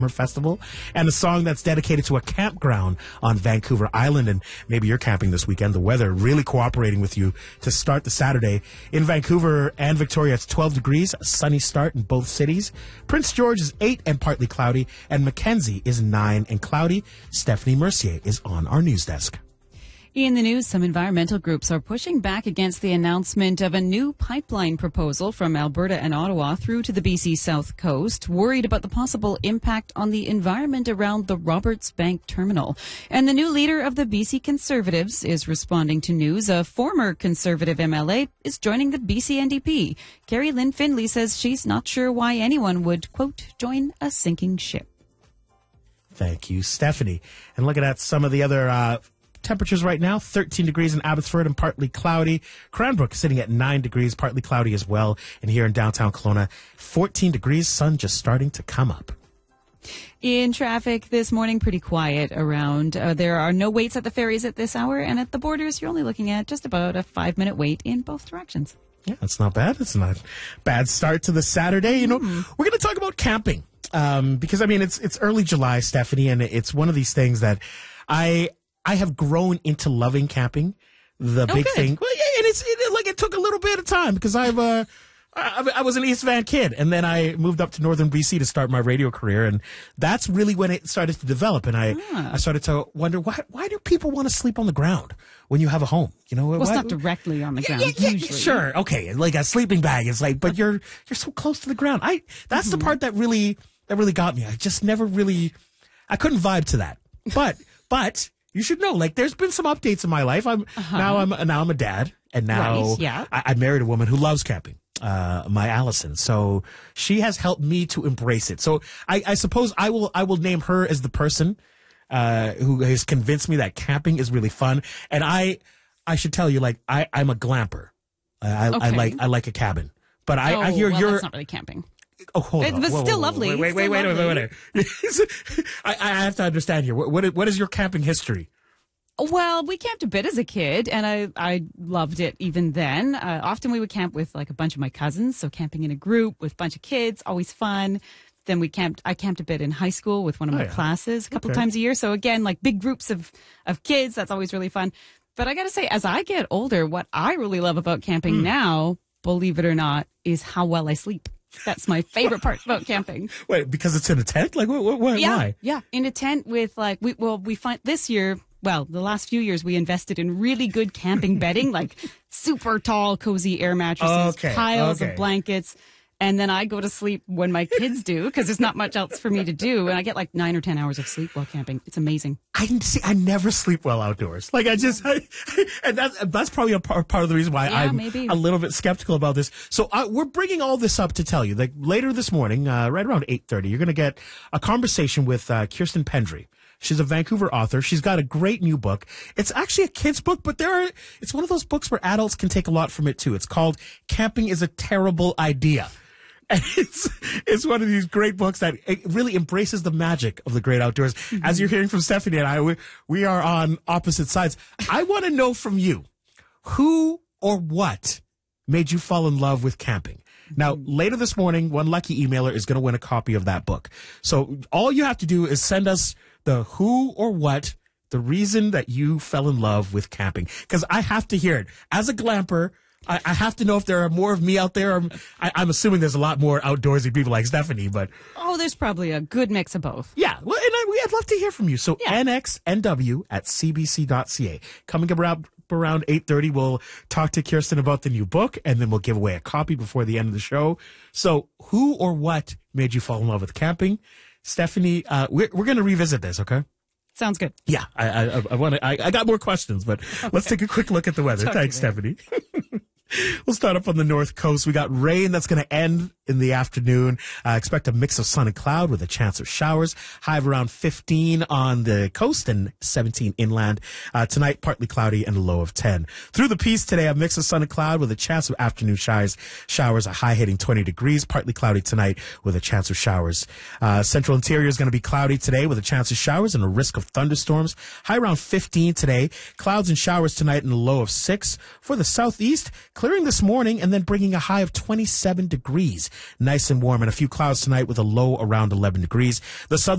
Festival, and a song that's dedicated to a campground on Vancouver Island. And maybe you're camping this weekend. The weather really cooperating with you to start the Saturday. In Vancouver and Victoria, it's 12 degrees, a sunny start in both cities. Prince George is 8 and partly cloudy, and Mackenzie is 9 and cloudy. Stephanie Mercier is on our news desk. In the news, some environmental groups are pushing back against the announcement of a new pipeline proposal from Alberta and Ottawa through to the BC South Coast, worried about the possible impact on the environment around the Roberts Bank terminal. And the new leader of the BC Conservatives is responding to news. A former Conservative MLA is joining the BC NDP. Carrie Lynn Findlay says she's not sure why anyone would, quote, join a sinking ship. Thank you, Stephanie. And looking at some of the other temperatures right now, 13 degrees in Abbotsford and partly cloudy. Cranbrook sitting at 9 degrees, partly cloudy as well. And here in downtown Kelowna, 14 degrees, sun just starting to come up. In traffic this morning, pretty quiet around. There are no waits at the ferries at this hour, and at the borders, you're only looking at just about a 5-minute wait in both directions. Yeah, that's not bad. It's not a bad start to the Saturday. You know, we're going to talk about camping because, I mean, it's early July, Stephanie, and it's one of these things that I have grown into loving camping. The big thing, well, yeah, and it took a little bit of time because I was an East Van kid, and then I moved up to Northern BC to start my radio career, and that's really when it started to develop. And I started to wonder why do people want to sleep on the ground when you have a home? You know, well, it's not directly on the ground. Usually. Sure, okay, like a sleeping bag is like, but you're so close to the ground. That's the part that really got me. I just never really, I couldn't vibe to that, but. You should know, like, there's been some updates in my life. Now I'm a dad, and now I married a woman who loves camping, my Allison. So she has helped me to embrace it. So I suppose I will name her as the person who has convinced me that camping is really fun. And I should tell you, like, I'm a glamper. I like a cabin. But I hear you're that's not really camping. Oh, hold on. But still lovely. Wait. I have to understand here. What is your camping history? Well, we camped a bit as a kid, and I loved it even then. Often we would camp with like a bunch of my cousins, so camping in a group with a bunch of kids, always fun. Then I camped a bit in high school with one of my classes a couple times a year. So again, like big groups of kids, that's always really fun. But I got to say, as I get older, what I really love about camping now, believe it or not, is how well I sleep. That's my favorite part about camping. Wait, because it's in a tent? Like, why? Yeah, in a tent with like, we find this year, the last few years, we invested in really good camping bedding, like super tall, cozy air mattresses, piles of blankets. And then I go to sleep when my kids do, because there's not much else for me to do. And I get like 9 or 10 hours of sleep while camping. It's amazing. I never sleep well outdoors. Like and that's probably a part of the reason why I'm a little bit skeptical about this. So we're bringing all this up to tell you that later this morning, right around 8:30, you're going to get a conversation with Kirsten Pendry. She's a Vancouver author. She's got a great new book. It's actually a kid's book, but it's one of those books where adults can take a lot from it too. It's called Camping is a Terrible Idea. And it's one of these great books that it really embraces the magic of the great outdoors. Mm-hmm. As you're hearing from Stephanie and I, we are on opposite sides. I want to know from you, who or what made you fall in love with camping? Now, later this morning, one lucky emailer is going to win a copy of that book. So all you have to do is send us the who or what, the reason that you fell in love with camping. Because I have to hear it. As a glamper, I have to know if there are more of me out there. I'm assuming there's a lot more outdoorsy people like Stephanie, but... Oh, there's probably a good mix of both. Yeah, well, and I'd love to hear from you. So nxnw@cbc.ca. Coming around 8:30, we'll talk to Kirsten about the new book, and then we'll give away a copy before the end of the show. So who or what made you fall in love with camping? Stephanie, we're going to revisit this, okay? Sounds good. Yeah, I got more questions, but let's take a quick look at the weather. Thanks, Stephanie. We'll start up on the north coast. We got rain that's going to end in the afternoon. Expect a mix of sun and cloud with a chance of showers. High of around 15 on the coast and 17 inland. Tonight, partly cloudy and a low of 10. Through the piece today, a mix of sun and cloud with a chance of afternoon showers. A high hitting 20 degrees. Partly cloudy tonight with a chance of showers. Central interior is going to be cloudy today with a chance of showers and a risk of thunderstorms. High around 15 today. Clouds and showers tonight and a low of 6. For the southeast, clearing this morning and then bringing a high of 27 degrees. Nice and warm, and a few clouds tonight with a low around 11 degrees. The southern